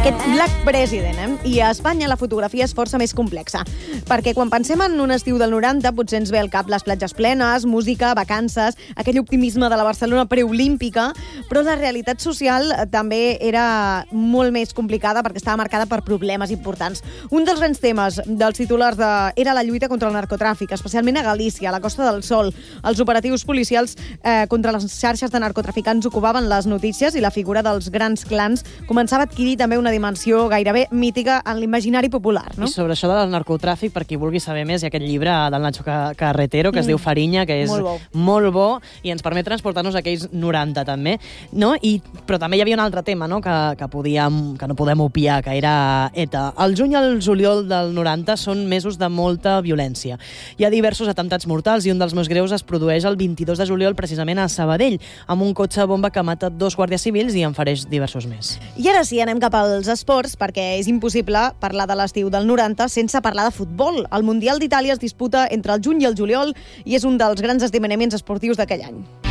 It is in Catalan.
Aquest Black President, I a Espanya la fotografia és força més complexa, perquè quan pensem en un estiu del 90 potser ens ve al cap les platges plenes, música, vacances, aquell optimisme de la Barcelona preolímpica, però la realitat social també era molt més complicada perquè estava marcada per problemes importants. Un dels grans temes dels titulars era la lluita contra el narcotràfic, especialment a Galícia, a la Costa del Sol. Els operatius policials contra les xarxes de narcotraficants ocupaven les notícies i la figura dels grans clans començava a adquirir també una dimensió gairebé mítica en l'imaginari popular, no? I sobre això del narcotràfic, per qui vulgui saber més, hi ha aquest llibre del Nacho Carretero, que es diu Farinya, que és molt bo i ens permet transportar-nos a aquells 90, també. No? Però també hi havia un altre tema, no? que no podem obviar, que era ETA. El juny i el juliol del 90 són mesos de molta violència. Hi ha diversos atemptats mortals i un dels més greus es produeix el 22 de juliol, precisament a Sabadell, amb un cotxe bomba que mata 2 guàrdies civils i en fereix diversos més. I ara sí, anem cap als esports, perquè és impossible parlar de l'estiu del 90 sense parlar de futbol. El Mundial d'Itàlia es disputa entre el juny i el juliol i és un dels grans esdeveniments esportius d'aquell any.